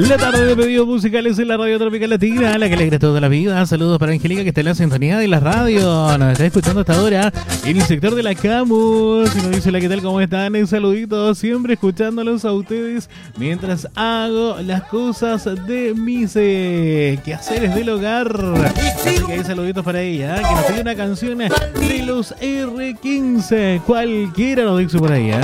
La tarde de pedidos musicales en la radio tropical latina, la que alegra toda la vida. Saludos para Angélica, que está en la sintonía de la radio. Nos está escuchando hasta ahora en el sector de la Camus. Y nos dice: hola, ¿qué tal? ¿Cómo están? Saluditos, siempre escuchándolos a ustedes mientras hago las cosas de mis quehaceres del hogar. Así que hay saluditos para ella, que nos pide una canción de los R15. Cualquiera nos dice por ahí,